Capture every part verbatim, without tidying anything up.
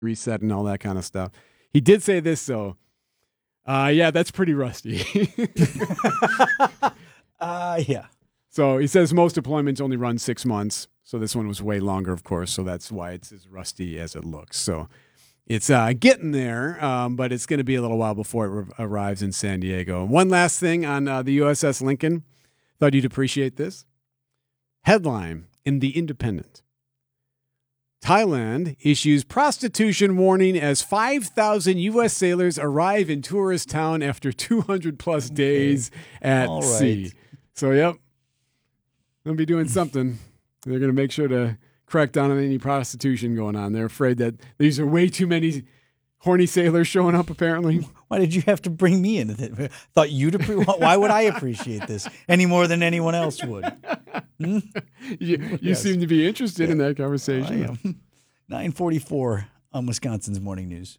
reset and all that kind of stuff. He did say this, though. Uh, yeah, that's pretty rusty. uh, yeah. So he says most deployments only run six months. So this one was way longer, of course. So that's why it's as rusty as it looks. So it's uh, getting there, um, but it's going to be a little while before it re- arrives in San Diego. One last thing on uh, the U S S Lincoln. Thought you'd appreciate this. Headline in The Independent. Thailand issues prostitution warning as five thousand U S sailors arrive in tourist town after two hundred plus days at All right. sea. So, yep, they'll be doing something. They're going to make sure to crack down on any prostitution going on. They're afraid that these are way too many horny sailors showing up, apparently. Why did you have to bring me into it? Thought you'd appre- Why would I appreciate this any more than anyone else would? Hmm? You, you Yes. seem to be interested in that conversation. I am. nine forty-four on Wisconsin's Morning News.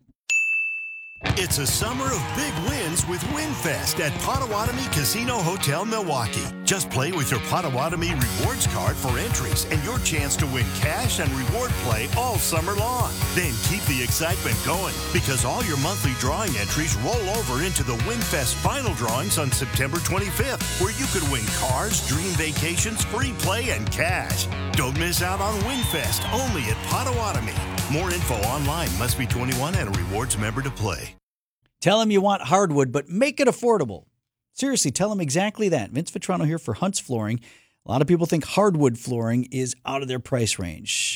It's a summer of big wins with WinFest at Potawatomi Casino Hotel, Milwaukee. Just play with your Potawatomi Rewards card for entries and your chance to win cash and reward play all summer long. Then keep the excitement going because all your monthly drawing entries roll over into the WinFest final drawings on September twenty-fifth, where you could win cars, dream vacations, free play, and cash. Don't miss out on WinFest, only at Potawatomi. More info online. Must be twenty-one and a rewards member to play. Tell them you want hardwood, but make it affordable. Seriously, tell them exactly that. Vince Vitrano here for Hunt's Flooring. A lot of people think hardwood flooring is out of their price range.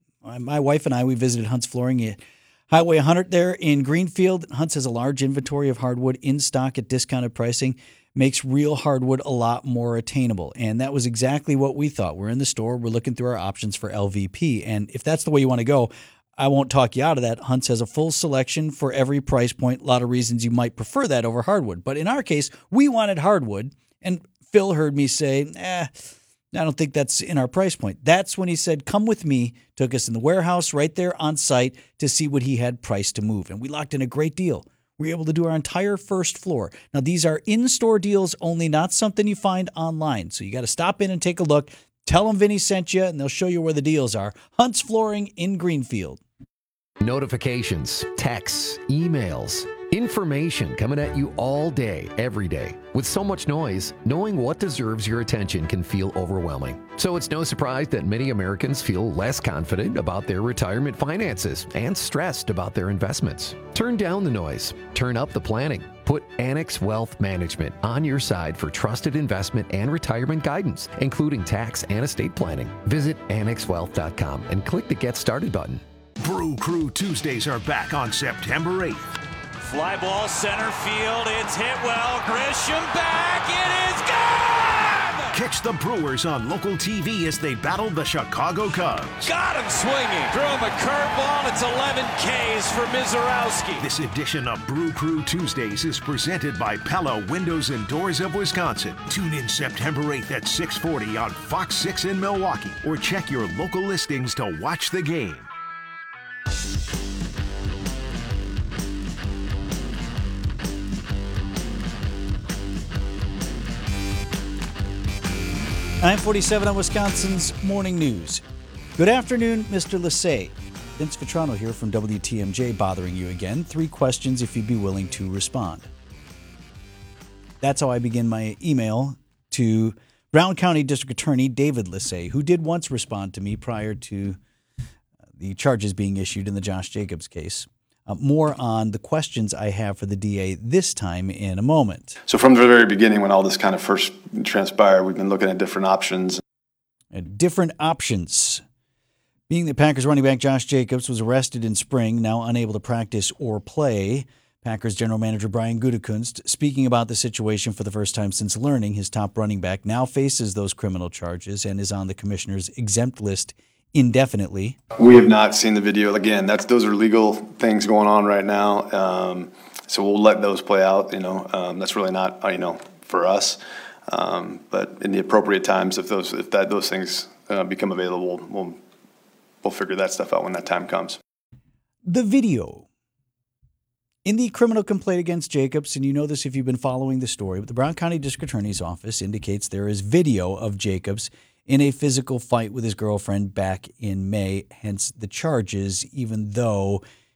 My wife and I, we visited Hunt's Flooring at Highway one hundred there in Greenfield. Hunt's has a large inventory of hardwood in stock at discounted pricing. Makes real hardwood a lot more attainable. And that was exactly what we thought. We're in the store. We're looking through our options for L V P. And if that's the way you want to go, I won't talk you out of that. Hunt's has a full selection for every price point. A lot of reasons you might prefer that over hardwood. But in our case, we wanted hardwood. And Phil heard me say, eh, I don't think that's in our price point. That's when he said, come with me. Took us in the warehouse right there on site to see what he had priced to move. And we locked in a great deal. We were able to do our entire first floor. Now, these are in-store deals only, not something you find online. So you got to stop in and take a look. Tell them Vinny sent you, and they'll show you where the deals are. Hunt's Flooring in Greenfield. Notifications, texts, emails, information coming at you all day, every day. With so much noise, knowing what deserves your attention can feel overwhelming. So it's no surprise that many Americans feel less confident about their retirement finances and stressed about their investments. Turn down the noise. Turn up the planning. Put Annex Wealth Management on your side for trusted investment and retirement guidance, including tax and estate planning. Visit annex wealth dot com and click the Get Started button. Brew Crew Tuesdays are back on September eighth. Fly ball center field. It's hit well. Grisham back. It is gone! Catch the Brewers on local T V as they battle the Chicago Cubs. Got him swinging. Throw him a curveball. It's eleven Ks for Mizorowski. This edition of Brew Crew Tuesdays is presented by Pella Windows and Doors of Wisconsin. Tune in September eighth at six forty on Fox six in Milwaukee or check your local listings to watch the game. nine forty-seven on Wisconsin's Morning News. Good afternoon, Mister Lissay. Vince Vitrano here from W T M J bothering you again. Three questions if you'd be willing to respond. That's how I begin my email to Brown County District Attorney David Lissay, who did once respond to me prior to the charges being issued in the Josh Jacobs case. Uh, more on the questions I have for the D A this time in a moment. So from the very beginning, when all this kind of first transpired, we've been looking at different options. And different options. Being that Packers running back Josh Jacobs was arrested in spring, now unable to practice or play, Packers general manager Brian Gutekunst, speaking about the situation for the first time since learning his top running back now faces those criminal charges and is on the commissioner's exempt list indefinitely. We have not seen the video. Again, that's those are legal things going on right now. Um, so we'll let those play out. You know, um, that's really not uh, you know for us. Um, but in the appropriate times, if those if that those things uh, become available, we'll we'll figure that stuff out when that time comes. The video in the criminal complaint against Jacobs, and you know this if you've been following the story, but the Brown County District Attorney's Office indicates there is video of Jacobs in a physical fight with his girlfriend back in May, hence the charges, even though